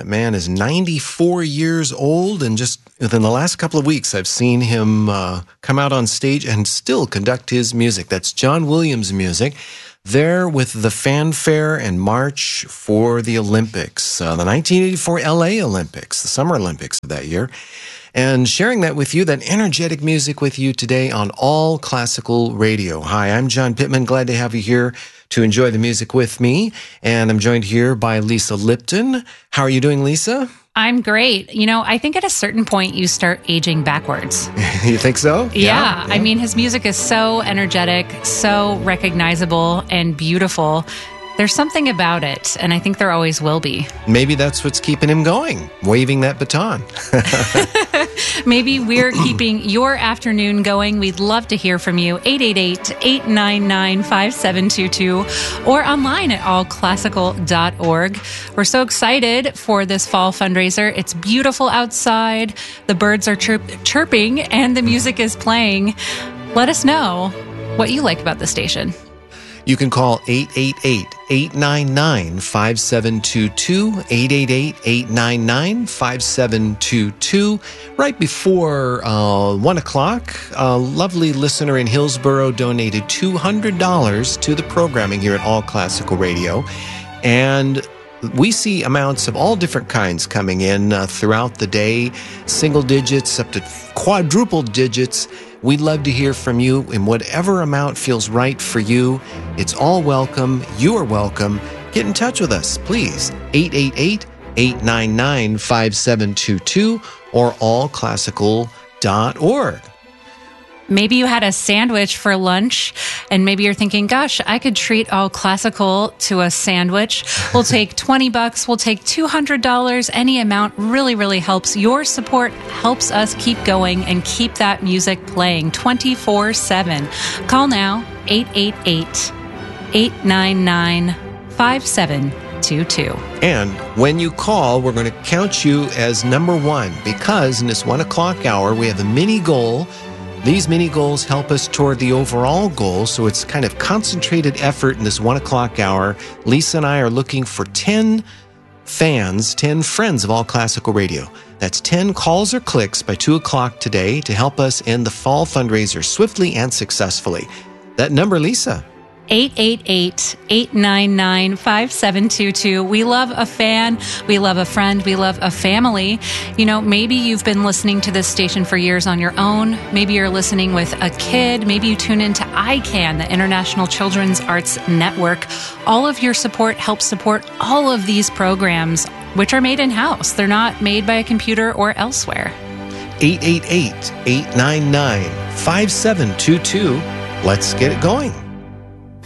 That man is 94 years old, and just within the last couple of weeks, I've seen him come out on stage and still conduct his music. That's John Williams music. There with the fanfare and march for the Olympics, the 1984 LA Olympics, the Summer Olympics of that year. And sharing that with you, that energetic music with you today on All Classical Radio. Hi, I'm John Pittman. Glad to have you here to enjoy the music with me. And I'm joined here by Lisa Lipton. How are you doing, Lisa? I'm great. You know, I think at a certain point you start aging backwards. You think so? Yeah. I mean, his music is so energetic, so recognizable and beautiful. There's something about it, and I think there always will be. Maybe that's what's keeping him going, waving that baton. Maybe we're keeping your afternoon going. We'd love to hear from you. 888-899-5722 or online at allclassical.org. We're so excited for this fall fundraiser. It's beautiful outside. The birds are chirping and the music is playing. Let us know what you like about the station. You can call 888-899-5722, 888-899-5722. Right before 1 o'clock, a lovely listener in Hillsborough donated $200 to the programming here at All Classical Radio. And we see amounts of all different kinds coming in throughout the day, single digits up to quadruple digits. We'd love to hear from you in whatever amount feels right for you. It's all welcome. You are welcome. Get in touch with us, please. 888-899-5722 or allclassical.org. Maybe you had a sandwich for lunch, and maybe you're thinking, gosh, I could treat All Classical to a sandwich. We'll take $20. We'll take $200. Any amount really, really helps. Your support helps us keep going and keep that music playing 24/7. Call now, 888-899-5722. And when you call, we're going to count you as number one, because in this 1 o'clock hour, we have a mini goal. These mini goals help us toward the overall goal, so it's kind of concentrated effort in this 1 o'clock hour. Lisa and I are looking for 10 fans, 10 friends of All Classical Radio. That's 10 calls or clicks by 2 o'clock today to help us end the fall fundraiser swiftly and successfully. That number, Lisa? 888-899-5722. We love a fan. We love a friend. We love a family. You know, maybe you've been listening to this station for years on your own. Maybe you're listening with a kid. Maybe you tune into ICANN, the International Children's Arts Network. All of your support helps support all of these programs, which are made in-house. They're not made by a computer or elsewhere. 888-899-5722. Let's get it going.